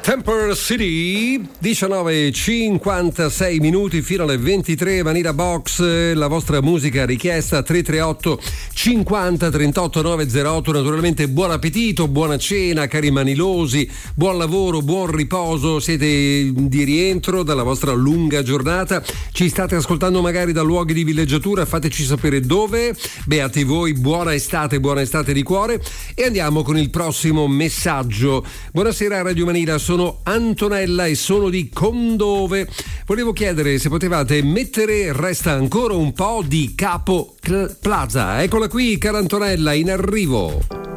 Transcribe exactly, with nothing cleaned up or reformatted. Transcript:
Temper City, diciannove e cinquantasei minuti fino alle ventitré. Vanilla Box, la vostra musica richiesta tre tre otto cinquanta trentotto novecentotto. Naturalmente buon appetito, buona cena cari manilosi, buon lavoro, buon riposo. Siete di rientro dalla vostra lunga giornata, ci state ascoltando magari da luoghi di villeggiatura, fateci sapere dove. Beati voi, buona estate, buona estate di cuore. E andiamo con il prossimo messaggio. Buonasera Radio Manila, sono Antonella e sono di Condove. Volevo chiedere se potevate mettere Resta ancora un po' di Capo Plaza. Eccola qui, cara Antonella, in arrivo.